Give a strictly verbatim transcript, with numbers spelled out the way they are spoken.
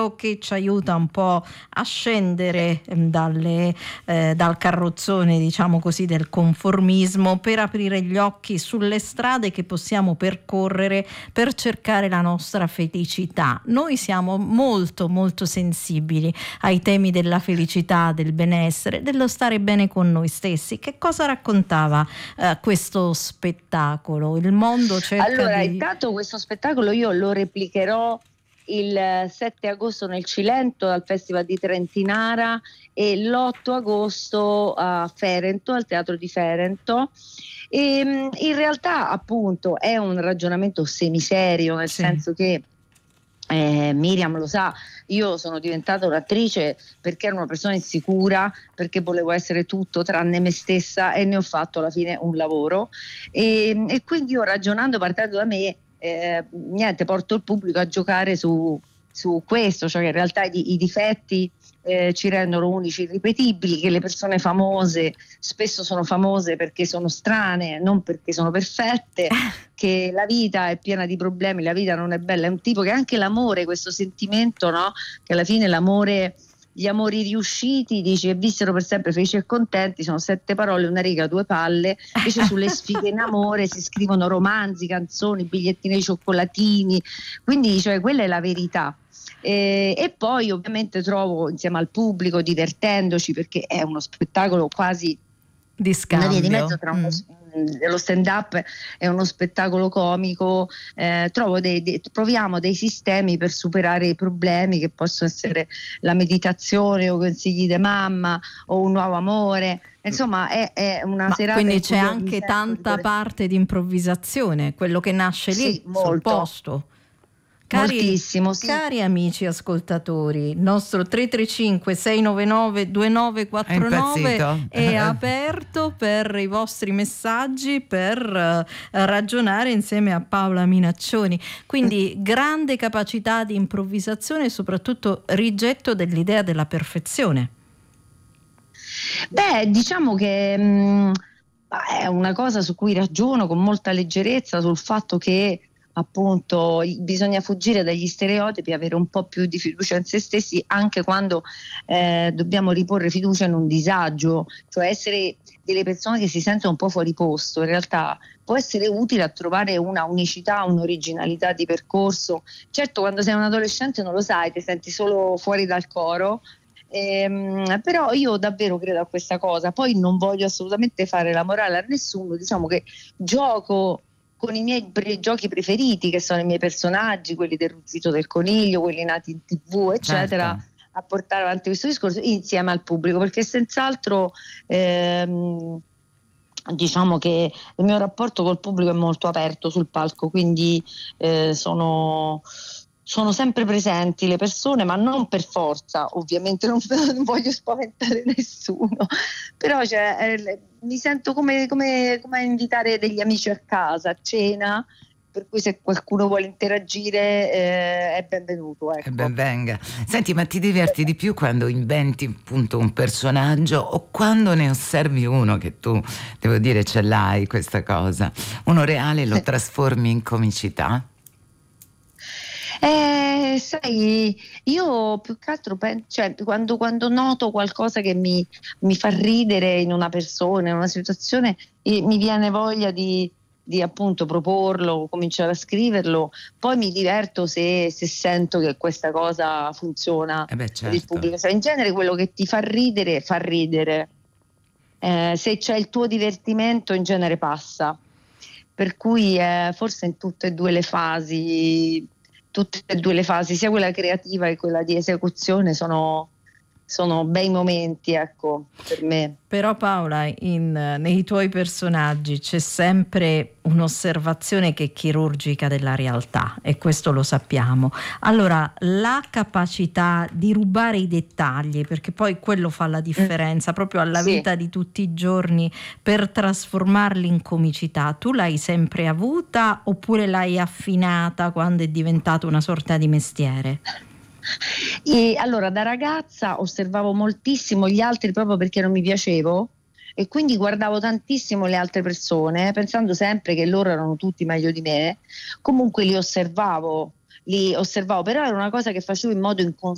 quello che ci aiuta un po' a scendere dalle, eh, dal carrozzone, diciamo così, del conformismo, per aprire gli occhi sulle strade che possiamo percorrere per cercare la nostra felicità. Noi siamo molto molto sensibili ai temi della felicità, del benessere, dello stare bene con noi stessi. Che cosa raccontava eh, questo spettacolo? Il mondo cerca allora, di... intanto questo spettacolo io lo replicherò il sette agosto nel Cilento al Festival di Trentinara e l'otto agosto a Ferento, al Teatro di Ferento. E in realtà appunto è un ragionamento semiserio, nel Sì. senso che Eh, Miriam lo sa, io sono diventata un'attrice perché ero una persona insicura, perché volevo essere tutto tranne me stessa e ne ho fatto alla fine un lavoro e, e quindi io, ragionando, partendo da me, eh, niente, porto il pubblico a giocare su, su questo, cioè che in realtà i, i difetti eh, ci rendono unici, irripetibili, che le persone famose spesso sono famose perché sono strane, non perché sono perfette, che la vita è piena di problemi, la vita non è bella. È un tipo che anche l'amore, questo sentimento, no? Che alla fine l'amore, gli amori riusciti, dice, e vissero per sempre felici e contenti, sono sette parole, una riga, due palle. Invece sulle sfighe in amore si scrivono romanzi, canzoni, bigliettini di cioccolatini, quindi cioè quella è la verità. E, e poi ovviamente trovo insieme al pubblico, divertendoci, perché è uno spettacolo quasi di scambio, una via di mezzo tra uno, mm. lo stand up è uno spettacolo comico, eh, trovo dei, dei, troviamo dei sistemi per superare i problemi, che possono essere la meditazione o consigli di mamma o un nuovo amore. Insomma è, è una Ma serata quindi in c'è cui anche tanta parte di improvvisazione, quello che nasce lì, sì, sul molto. posto. Cari, Moltissimo, sì. Cari amici ascoltatori, il nostro tre tre cinque sei nove nove due nove quattro nove è, è aperto per i vostri messaggi, per uh, ragionare insieme a Paola Minaccioni. Quindi grande capacità di improvvisazione e soprattutto rigetto dell'idea della perfezione. Beh, diciamo che mh, è una cosa su cui ragiono con molta leggerezza, sul fatto che appunto bisogna fuggire dagli stereotipi, avere un po' più di fiducia in se stessi anche quando eh, dobbiamo riporre fiducia in un disagio, cioè essere delle persone che si sentono un po' fuori posto. In realtà può essere utile a trovare una unicità, un'originalità di percorso. Certo, quando sei un adolescente non lo sai, ti senti solo fuori dal coro. Ehm, però io davvero credo a questa cosa. Poi non voglio assolutamente fare la morale a nessuno, diciamo che gioco con i miei pre- giochi preferiti, che sono i miei personaggi, quelli del Ruzzito del Coniglio, quelli nati in tv, eccetera, certo, a portare avanti questo discorso insieme al pubblico, perché senz'altro ehm, diciamo che il mio rapporto col pubblico è molto aperto sul palco, quindi eh, sono sono sempre presenti le persone, ma non per forza, ovviamente non, non voglio spaventare nessuno, però cioè, eh, mi sento come, come, come invitare degli amici a casa, a cena, per cui se qualcuno vuole interagire eh, è benvenuto. Ecco. E ben venga. Senti, ma ti diverti di più quando inventi appunto un personaggio o quando ne osservi uno che tu, devo dire, ce l'hai questa cosa? Uno reale lo trasformi in comicità? Eh, sai, io più che altro penso, cioè, quando, quando noto qualcosa che mi, mi fa ridere in una persona, in una situazione, eh, mi viene voglia di, di appunto proporlo, cominciare a scriverlo, poi mi diverto se, se sento che questa cosa funziona eh beh, certo, per il pubblico. Cioè, in genere quello che ti fa ridere fa ridere, eh, se c'è il tuo divertimento in genere passa, per cui eh, forse in tutte e due le fasi tutte e due le fasi, sia quella creativa che quella di esecuzione, sono, sono bei momenti, ecco, per me. Però Paola, in, nei tuoi personaggi c'è sempre un'osservazione che è chirurgica della realtà, e questo lo sappiamo. Allora, la capacità di rubare i dettagli, perché poi quello fa la differenza, mm. proprio alla sì. vita di tutti i giorni, per trasformarli in comicità, tu l'hai sempre avuta oppure l'hai affinata quando è diventato una sorta di mestiere? E allora, da ragazza osservavo moltissimo gli altri proprio perché non mi piacevo, e quindi guardavo tantissimo le altre persone pensando sempre che loro erano tutti meglio di me. Comunque li osservavo li osservavo però era una cosa che facevo in modo inconsapevole.